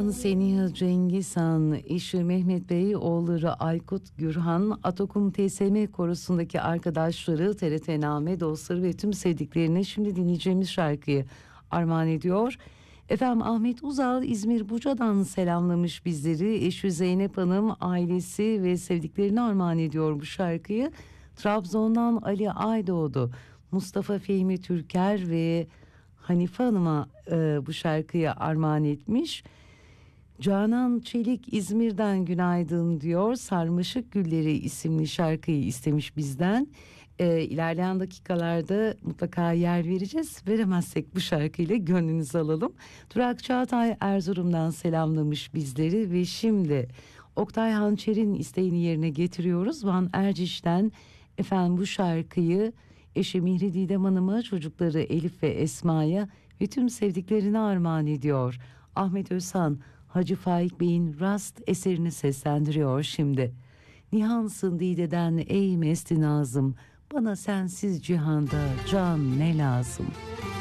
Han Seniha Cengiz Han, eşi Mehmet Bey, oğulları Aykut Gürhan, Atakum TSM korusundaki arkadaşları, TRT-Name dostları ve tüm sevdiklerine şimdi dinleyeceğimiz şarkıyı armağan ediyor. Efendim, Ahmet Uzal İzmir Buca'dan selamlamış bizleri. Eşi Zeynep Hanım, ailesi ve sevdiklerini armağan ediyor bu şarkıyı. Trabzon'dan Ali Aydoğdu, Mustafa Fehmi Türker ve Hanife Hanım'a bu şarkıyı armağan etmiş. Canan Çelik İzmir'den günaydın diyor. Sarmaşık Gülleri isimli şarkıyı istemiş bizden. İlerleyen dakikalarda mutlaka yer vereceğiz. Veremezsek bu şarkıyla gönlünüzü alalım. Turak Çağatay Erzurum'dan selamlamış bizleri ve şimdi Oktay Hançer'in isteğini yerine getiriyoruz. Van Erciş'ten efendim bu şarkıyı eşi Mihri Didem Hanım'a, çocukları Elif ve Esma'ya ve tüm sevdiklerine armağan ediyor. Ahmet Özhan, Hacı Faik Bey'in Rast eserini seslendiriyor şimdi. Nihansın Dide'den ey mesti nazım, bana sensiz cihanda can ne lazım.